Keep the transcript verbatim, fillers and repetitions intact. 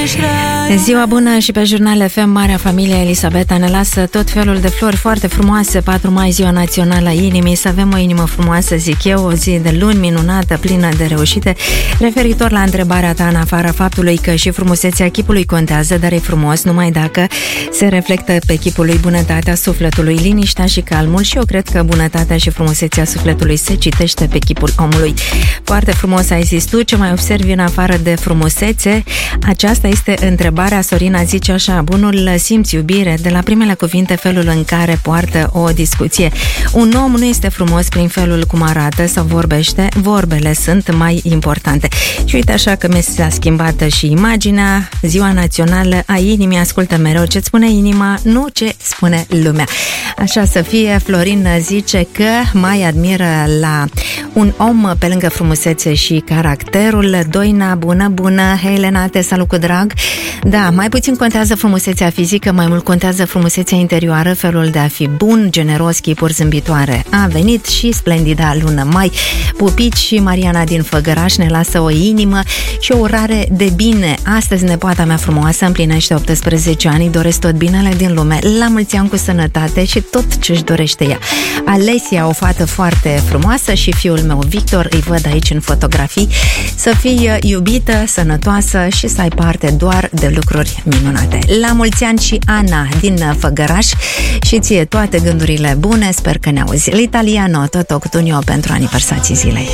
Ziua bună și pe Jurnal F M, Marea Familie Elisabeta ne lasă tot felul de flori foarte frumoase. patru mai, Ziua Națională a Inimii. Să avem o inimă frumoasă, zic eu, o zi de luni minunată, plină de reușite. Referitor la întrebarea ta, în afara faptului că și frumusețea chipului contează, dar e frumos numai dacă se reflectă pe chipul lui bunătatea sufletului, liniștea și calmul, și eu cred că bunătatea și frumusețea sufletului se citește pe chipul omului. Foarte frumos ai zis tu. Ce mai observi în afară de frumusețe? Aceasta este întrebarea. Sorina zice așa: bunul simț, iubire, de la primele cuvinte, felul în care poartă o discuție. Un om nu este frumos prin felul cum arată sau vorbește, vorbele sunt mai importante. Și uite așa că mi s-a schimbat și imaginea. Ziua Națională a Inimii, ascultă mereu ce spune inima, nu ce spune lumea. Așa să fie. Florin zice că mai admiră la un om, pe lângă frumusețe și caracterul. Doina, bună, bună, Helena, te salut cu drag. Da, mai puțin contează frumusețea fizică, mai mult contează frumusețea interioară, felul de a fi bun, generos, chipuri zâmbitoare. A venit și splendida lună mai. Pupici și Mariana din Făgăraș ne lasă o inimă și o urare de bine. Astăzi nepoata mea frumoasă împlinește optsprezece ani, doresc tot binele din lume, la mulți ani cu sănătate și tot ce-și dorește ea. Alesia, o fată foarte frumoasă, și fiul meu Victor, îi văd aici în fotografii, să fie iubită, sănătoasă și să ai parte doar de lucruri minunate. La mulți ani și Ana din Făgăraș, și ție toate gândurile bune, sper că ne auzi. L'italiano, tot octunio pentru aniversații zilei.